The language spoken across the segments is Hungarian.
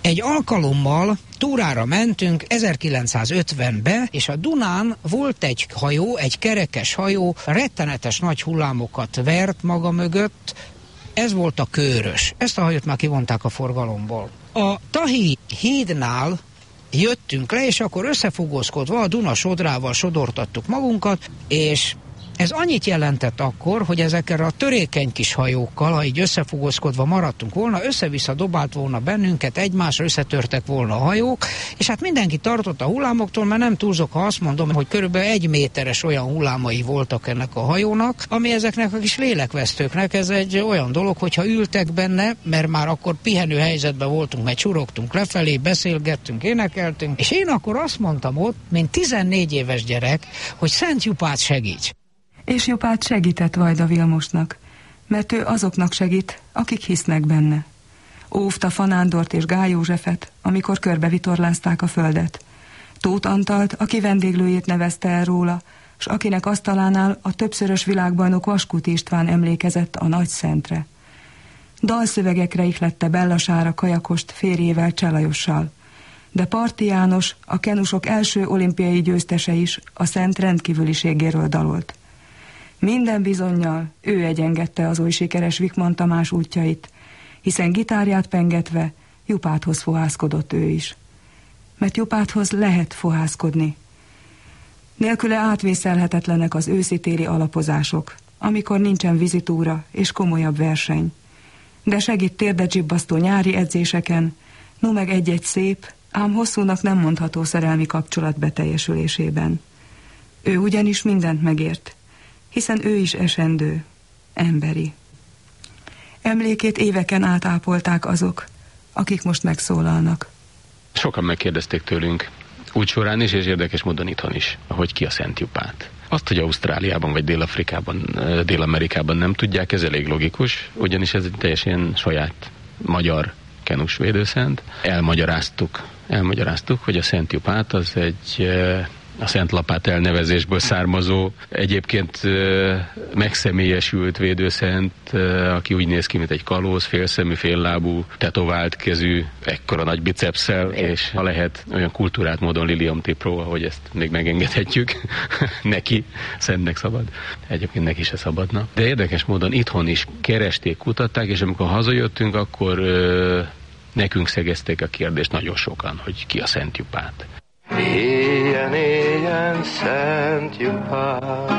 Egy alkalommal túrára mentünk 1950-be, és a Dunán volt egy hajó, egy kerekes hajó, rettenetes nagy hullámokat vert maga mögött, ez volt a Kőrös. Ezt a hajót már kivonták a forgalomból. A Tahi hídnál jöttünk le, és akkor összefogózkodva a Duna sodrával sodortattuk magunkat, és ez annyit jelentett akkor, hogy ezekkel a törékeny kis hajókkal, ha így összefogózkodva maradtunk volna, össze-vissza dobált volna bennünket, egymásra összetörtek volna a hajók, és hát mindenki tartott a hullámoktól, mert nem túlzok, ha azt mondom, hogy körülbelül 1 méteres olyan hullámai voltak ennek a hajónak, ami ezeknek a kis lélekvesztőknek, ez egy olyan dolog, hogyha ültek benne, mert már akkor pihenő helyzetben voltunk, mert csurogtunk lefelé, beszélgettünk, énekeltünk, és én akkor azt mondtam ott, mint 14 éves gyerek, hogy Szent Jupát segíts. És Jupát segített Vajda Vilmosnak, mert ő azoknak segít, akik hisznek benne. Óvta Fanándort és Gál Józsefet, amikor körbevitorlázták a földet. Tóth Antalt, aki vendéglőjét nevezte el róla, s akinek asztalánál a többszörös világbajnok Vaskuti István emlékezett a Nagy Szentre. Dalszövegekre ihlette Bella Sára Kajakost férjével Cselajossal, de Parti János, a kenusok első olimpiai győztese is a Szent rendkívüliségéről dalolt. Minden bizonnyal ő egyengedte az oly sikeres Vikman Tamás útjait, hiszen gitárját pengetve Jupáthoz fohászkodott ő is. Mert Jupáthoz lehet fohászkodni. Nélküle átvészelhetetlenek az őszitéri alapozások, amikor nincsen vizitúra és komolyabb verseny. De segít térdedzsibbasztó nyári edzéseken, no meg egy-egy szép, ám hosszúnak nem mondható szerelmi kapcsolat beteljesülésében. Ő ugyanis mindent megért, hiszen ő is esendő, emberi. Emlékét éveken át ápolták azok, akik most megszólalnak. Sokan megkérdezték tőlünk, úgy során is, és érdekes módon itthon is, hogy ki a Szent Jupát. Azt, hogy Ausztráliában vagy Dél-Afrikában, Dél-Amerikában nem tudják, ez elég logikus, ugyanis ez egy teljesen saját magyar kenus védőszent. Elmagyaráztuk, hogy a Szent Jupát az egy a Szent Lapát elnevezésből származó, egyébként megszemélyesült védőszent, aki úgy néz ki, mint egy kalóz, félszemű, féllábú, tetovált kezű, ekkora nagy bicepsszel, és ha lehet, olyan kultúrát módon Lilium Tipró, ahogy ezt még megengedhetjük, neki, szentnek szabad. Egyébként neki se szabadna. De érdekes módon itthon is keresték, kutatták, és amikor hazajöttünk, akkor nekünk szegezték a kérdést nagyon sokan, hogy ki a Szent Jupát. Éljen Szent Jupát.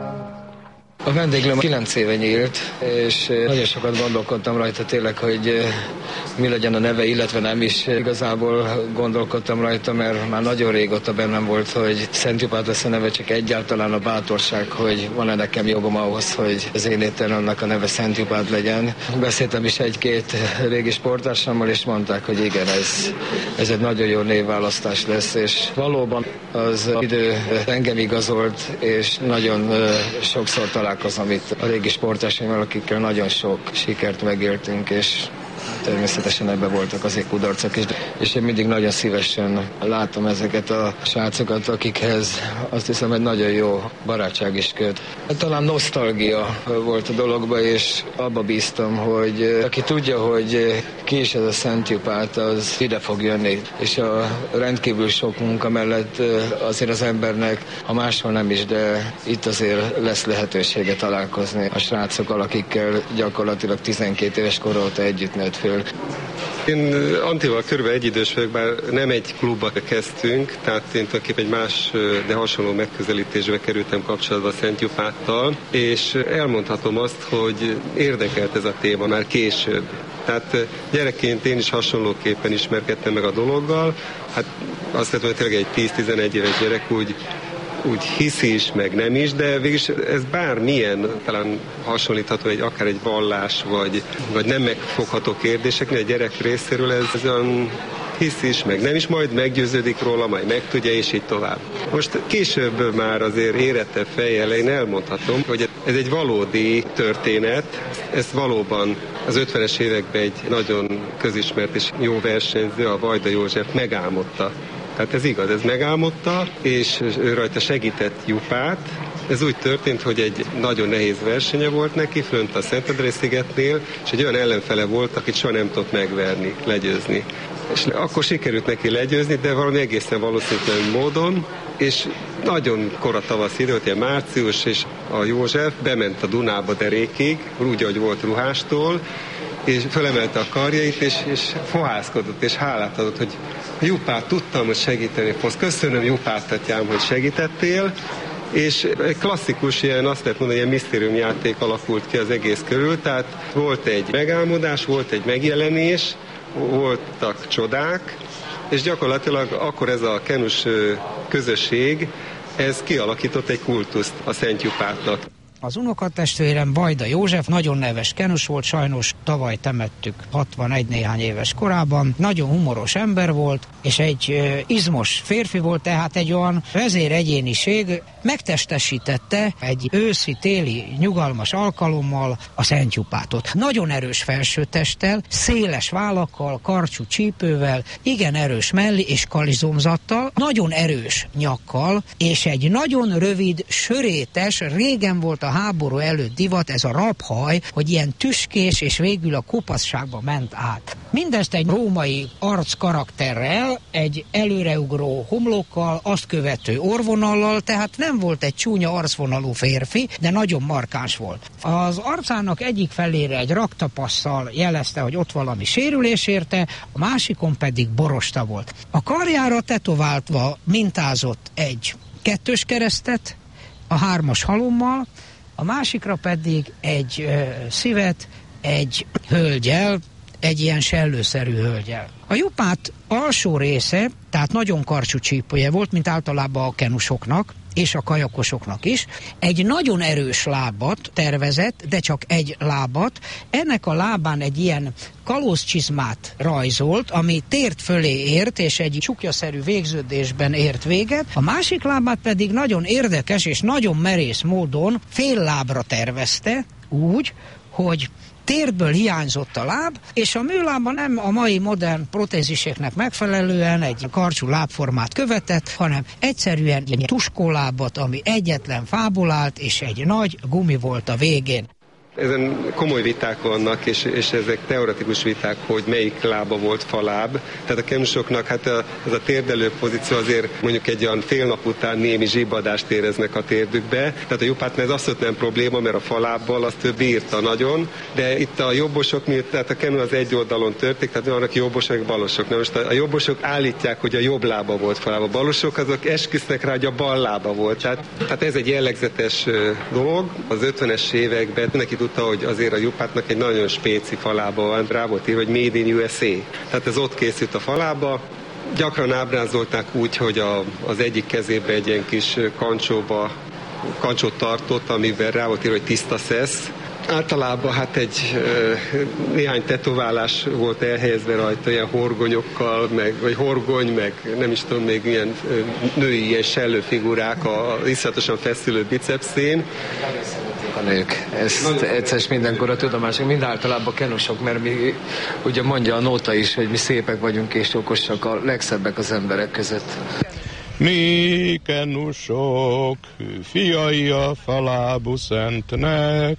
A vendéglőm 9 éve nyílt, és nagyon sokat gondolkodtam rajta tényleg, hogy mi legyen a neve, illetve nem is. Igazából gondolkodtam rajta, mert már nagyon régóta bennem volt, hogy Szent Jupát lesz a neve, csak egyáltalán a bátorság, hogy van-e nekem jogom ahhoz, hogy az én étteremnek a neve Szent Jupát legyen. Beszéltem is egy-két régi sporttársammal, és mondták, hogy igen, ez egy nagyon jó névválasztás lesz, és valóban az idő engem igazolt, és nagyon sokszor találkozom itt a régi sportársaimmal, akikkel nagyon sok sikert megéltünk, és természetesen ebben voltak azért kudarcok is, és én mindig nagyon szívesen látom ezeket a srácokat, akikhez azt hiszem egy nagyon jó barátság is köt. Talán nosztalgia volt a dologban, és abba bíztam, hogy aki tudja, hogy ki is ez a Szent Jupát, az ide fog jönni, és a rendkívül sok munka mellett azért az embernek, ha máshol nem is, de itt azért lesz lehetősége találkozni a srácokkal, akikkel gyakorlatilag 12 éves kor óta együtt nőtt föl. Én Antival körülbelül egyidős vagyok, bár nem egy klubba kezdtünk, tehát én tulajdonképpen egy más, de hasonló megközelítésbe kerültem kapcsolatba a Szent Jupáttal, és elmondhatom azt, hogy érdekelt ez a téma már később. Tehát gyerekként én is hasonlóképpen ismerkedtem meg a dologgal, hát azt lehetően tényleg egy 10-11 éves gyerek úgy hisz is, meg nem is, de végülis ez bármilyen, talán hasonlítható akár egy vallás, vagy nem megfogható kérdéseknél a gyerek részéről ez olyan hisz is, meg nem is, majd meggyőződik róla, majd megtudja, és így tovább. Most később már azért érettebb fejjel én elmondhatom, hogy ez egy valódi történet, ezt valóban az 50-es években egy nagyon közismert és jó versenyző, a Vajda József megálmodta. Tehát ez igaz, ez megálmodta, és ő rajta segített Jupát, Ez úgy történt, hogy egy nagyon nehéz versenye volt neki, fönt a Szentendrei-szigetnél, és egy olyan ellenfele volt, akit soha nem tudott megverni, legyőzni. És akkor sikerült neki legyőzni, de valami egészen valószínűtlen módon, és nagyon kora tavasz idő, ilyen március, és a József bement a Dunába derékig, úgy, ahogy volt ruhástól, és fölemelte a karjait, és fohászkodott, és hálát adott, hogy Jupát, tudtam, hogy segíteni fogsz. Köszönöm, Jupát, atyám, hogy segítettél. És egy klasszikus, ilyen, azt lehet mondani, ilyen misztériumjáték alakult ki az egész körül, tehát volt egy megálmodás, volt egy megjelenés, voltak csodák, és gyakorlatilag akkor ez a kenus közösség, ez kialakított egy kultuszt a Szent Jupátnak. Az unokatestvérem Vajda József nagyon neves kenus volt, sajnos tavaly temettük 61 néhány éves korában. Nagyon humoros ember volt, és egy izmos férfi volt, tehát egy olyan vezéregyéniség megtestesítette egy őszi-téli nyugalmas alkalommal a Szent Jupátot. Nagyon erős felsőtesttel, széles vállakkal, karcsú csípővel, igen erős melli és kalizomzattal, nagyon erős nyakkal, és egy nagyon rövid, sörétes, régen volt a háború előtt divat, ez a rabhaj, hogy ilyen tüskés és végül a kopaszságba ment át. Mindezt egy római arckarakterrel, egy előreugró homlokkal, azt követő orvonallal, tehát nem volt egy csúnya arcvonalú férfi, de nagyon markáns volt. Az arcának egyik felére egy raktapasszal jelezte, hogy ott valami sérülés érte, a másikon pedig borosta volt. A karjára tetováltva mintázott egy kettős keresztet, a 3-as halommal, a másikra pedig egy szívet, egy hölgyel, egy ilyen sellőszerű hölgyel. A Jupát alsó része, tehát nagyon karcsú csípője volt, mint általában a kenusoknak, és a kajakosoknak is. Egy nagyon erős lábat tervezett, de csak egy lábat. Ennek a lábán egy ilyen kalózcsizmát rajzolt, ami tért fölé ért, és egy csukjaszerű végződésben ért véget. A másik lábát pedig nagyon érdekes és nagyon merész módon fél lábra tervezte, úgy, hogy térdből hiányzott a láb, és a műlába nem a mai modern protéziseknek megfelelően egy karcsú lábformát követett, hanem egyszerűen egy tuskólábat, ami egyetlen fából állt, és egy nagy gumi volt a végén. Ezen komoly viták vannak, és ezek teoretikus viták, hogy melyik lába volt faláb. Tehát a kenusoknak hát ez a térdelő pozíció azért mondjuk egy olyan fél nap után némi zsibbadást éreznek a térdükbe. Tehát a Jupátnál ez abszolút nem probléma, mert a falábbal azt ő bírta nagyon, de itt a jobbosok, tehát a kenu az egy oldalon történik, tehát vannak jobbosok, meg balosok. Na most a jobbosok állítják, hogy a jobb lába volt faláb. A balosok azok esküsznek rá, hogy a bal lába volt. Tehát ez egy jellegzetes dolog. Az 50-es években neki tudta, hogy azért a Jupátnak egy nagyon spéci falába van, rá volt írva, hogy Made in USA. Tehát ez ott készült a falába. Gyakran ábrázolták úgy, hogy az egyik kezébe egy ilyen kis kancsót tartott, amiben rá volt írva, hogy tiszta szesz. Általában hát néhány tetoválás volt elhelyezve rajta, ilyen horgonyokkal, vagy horgony, meg nem is tudom, még ilyen női ilyen sellőfigurák a iszonyatosan feszülő bicepszén. A nők. Ezt egyszer mindenkor a tudomásunk, mind általában kenusok, mert mi, ugye mondja a nóta is, hogy mi szépek vagyunk és okosak, a legszebbek az emberek között. Mi kenusok, fiai a falábú szentnek,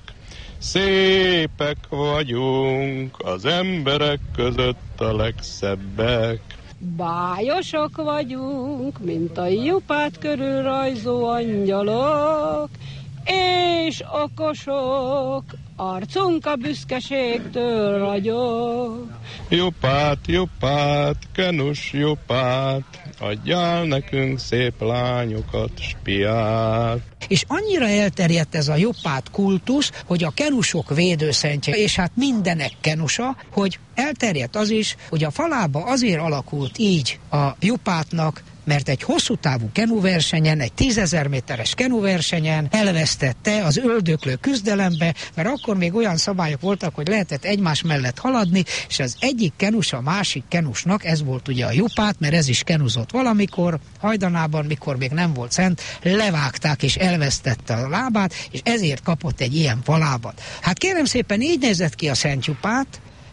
szépek vagyunk, az emberek között a legszebbek. Bájosok vagyunk, mint a Jupát körül rajzó angyalok, és okosok, arcunk a büszkeségtől ragyog. Jupát, Jupát, kenus Jupát, adjál nekünk szép lányokat, spiát. És annyira elterjedt ez a Jupát kultusz, hogy a kenusok védőszentje, és hát mindenek kenusa, hogy elterjedt az is, hogy a falába azért alakult így a Jupátnak, mert egy hosszú távú kenuversenyen, egy 10 000 méteres kenuversenyen elvesztette az öldöklő küzdelembe, mert akkor még olyan szabályok voltak, hogy lehetett egymás mellett haladni, és az egyik kenus a másik kenusnak, ez volt ugye a Jupát, mert ez is kenuzott valamikor, hajdanában, mikor még nem volt szent, levágták és elvesztette a lábát, és ezért kapott egy ilyen falábat. Hát kérem szépen, így nézett ki a Szent Jupát,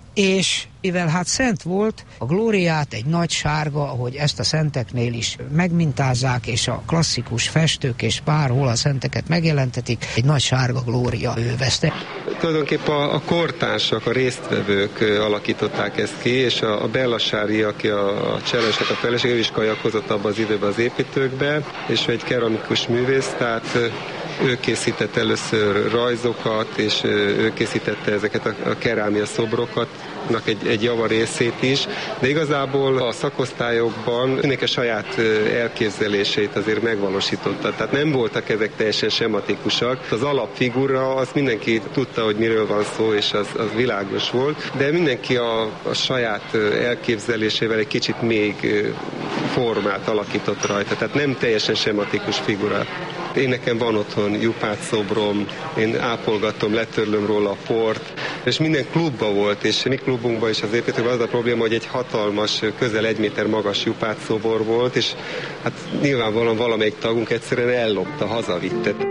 és mivel hát szent volt, a glóriát egy nagy sárga, ahogy ezt a szenteknél is megmintázzák, és a klasszikus festők és bárhol a szenteket megjelentetik, egy nagy sárga glória övezte. Tulajdonképpen a kortársak, a résztvevők alakították ezt ki, és a Bella Sári, aki a Cselesnek a feleség, ő is kajakozott abban az időben az építőkbe, és egy keramikus művész, tehát ő készített először rajzokat, és ő készítette ezeket a kerámia szobrokat, egy javarészét is, de igazából a szakosztályokban mindenki a saját elképzeléseit azért megvalósította. Tehát nem voltak ezek teljesen sematikusak. Az alapfigura, azt mindenki tudta, hogy miről van szó, és az világos volt, de mindenki a saját elképzelésével egy kicsit még formát alakított rajta. Tehát nem teljesen sematikus figura. Én nekem van otthon Jupát szobrom, én ápolgatom, letörlöm róla a port, és minden klubban volt, és mi klubunkban is az építőkben az a probléma, hogy egy hatalmas, közel 1 méter magas Jupát szobor volt, és hát nyilvánvalóan valamelyik tagunk egyszerűen ellopta, hazavitte.